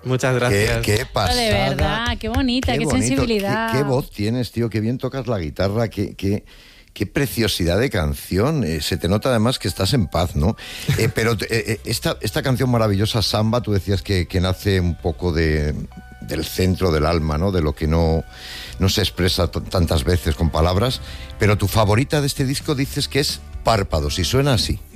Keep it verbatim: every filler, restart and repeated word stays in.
Muchas gracias. Qué, qué pasada. De verdad, qué bonita, qué, qué sensibilidad. Qué, qué voz tienes, tío, qué bien tocas la guitarra, qué, qué, qué preciosidad de canción. Eh, se te nota además que estás en paz, ¿no? Eh, pero eh, esta, esta canción maravillosa, Samba, tú decías que, que nace un poco de, del centro del alma, ¿no? De lo que no, no se expresa t- tantas veces con palabras. Pero tu favorita de este disco dices que es Párpados, y suena así.